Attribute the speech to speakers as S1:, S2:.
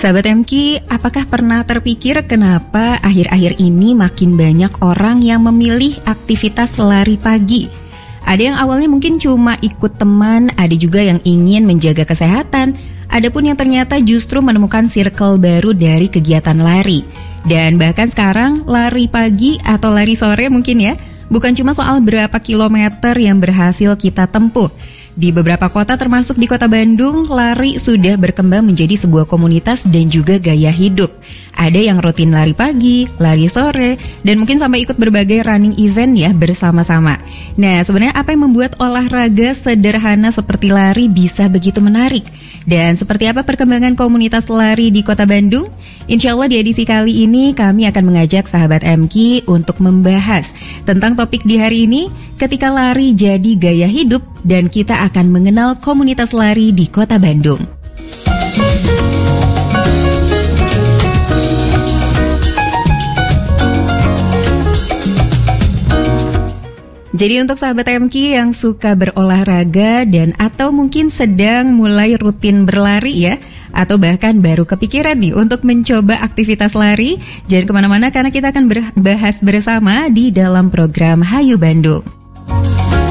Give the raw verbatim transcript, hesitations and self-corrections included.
S1: Sahabat M K, apakah pernah terpikir kenapa akhir-akhir ini makin banyak orang yang memilih aktivitas lari pagi? Ada yang awalnya mungkin cuma ikut teman, ada juga yang ingin menjaga kesehatan, ada pun yang ternyata justru menemukan circle baru dari kegiatan lari. Dan bahkan sekarang lari pagi atau lari sore mungkin ya, bukan cuma soal berapa kilometer yang berhasil kita tempuh. Di beberapa kota termasuk di kota Bandung, lari sudah berkembang menjadi sebuah komunitas dan juga gaya hidup. Ada yang rutin lari pagi, lari sore, dan mungkin sampai ikut berbagai running event ya bersama-sama. Nah, sebenarnya apa yang membuat olahraga sederhana seperti lari bisa begitu menarik? Dan seperti apa perkembangan komunitas lari di kota Bandung? Insya Allah di edisi kali ini kami akan mengajak sahabat M K untuk membahas tentang topik di hari ini, ketika lari jadi gaya hidup, dan kita akan mengenal komunitas lari di kota Bandung. Jadi untuk sahabat M K yang suka berolahraga dan atau mungkin sedang mulai rutin berlari ya, atau bahkan baru kepikiran nih untuk mencoba aktivitas lari, jangan kemana-mana karena kita akan bahas bersama di dalam program Hayu Bandung.